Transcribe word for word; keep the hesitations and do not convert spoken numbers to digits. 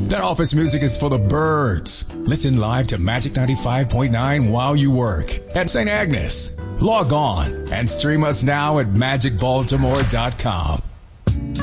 That office music is for the birds. Listen live to Magic ninety-five point nine while you work at Saint Agnes. Log on and stream us now at magic baltimore dot com.